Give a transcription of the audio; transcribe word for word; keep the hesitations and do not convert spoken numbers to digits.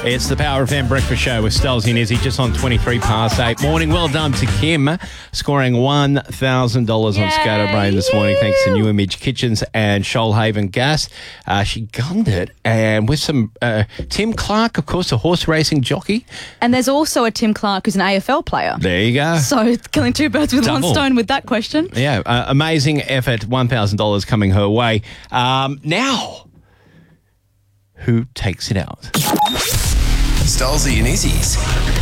It's the Power F M Breakfast Show with Stolzy and Izzy, just on twenty-three past eight. Morning, well done to Kim, scoring one thousand dollars on Scatterbrain this morning, thanks to New Image Kitchens and Shoalhaven Gas. Uh, she gunned it, and with some uh, Tim Clark, of course, a horse racing jockey. And there's also a Tim Clark who's an A F L player. There you go. So it's killing two birds with Double. one stone with that question. Yeah, uh, amazing effort, one thousand dollars coming her way. Um, now, who takes it out? Stolzy and Izzy's